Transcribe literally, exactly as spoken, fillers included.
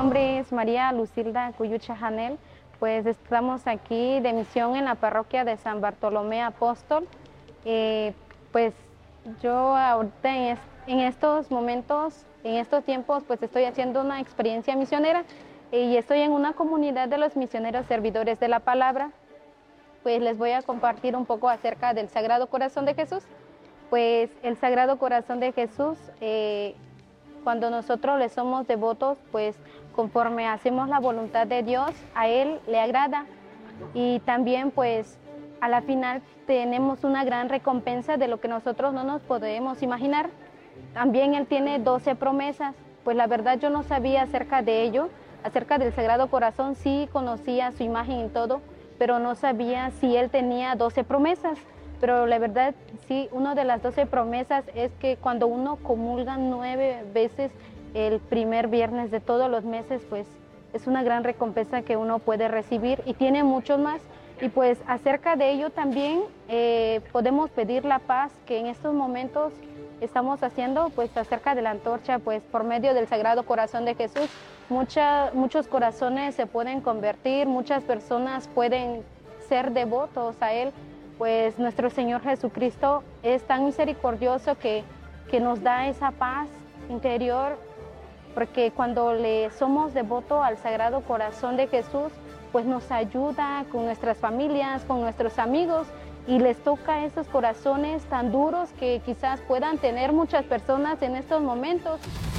nombre es María Lucilda Cuyucha Janel, pues estamos aquí de misión en la parroquia de San Bartolomé Apóstol. Eh, pues yo ahorita en, es, en estos momentos, en estos tiempos, pues estoy haciendo una experiencia misionera eh, y estoy en una comunidad de los misioneros servidores de la palabra. Pues les voy a compartir un poco acerca del Sagrado Corazón de Jesús. Pues el Sagrado Corazón de Jesús, eh, cuando nosotros le somos devotos, pues conforme hacemos la voluntad de Dios, a Él le agrada. Y también pues a la final tenemos una gran recompensa de lo que nosotros no nos podemos imaginar. También Él tiene doce promesas, pues la verdad yo no sabía acerca de ello, acerca del Sagrado Corazón, sí conocía su imagen y todo, pero no sabía si Él tenía doce promesas. Pero la verdad, sí, una de las doce promesas es que cuando uno comulga nueve veces el primer viernes de todos los meses, pues es una gran recompensa que uno puede recibir y tiene muchos más. Y pues acerca de ello también eh, podemos pedir la paz que en estos momentos estamos haciendo, pues acerca de la antorcha, pues por medio del Sagrado Corazón de Jesús, mucha, muchos corazones se pueden convertir, muchas personas pueden ser devotos a Él. Pues nuestro Señor Jesucristo es tan misericordioso que, que nos da esa paz interior, porque cuando le somos devotos al Sagrado Corazón de Jesús, pues nos ayuda con nuestras familias, con nuestros amigos, y les toca esos corazones tan duros que quizás puedan tener muchas personas en estos momentos.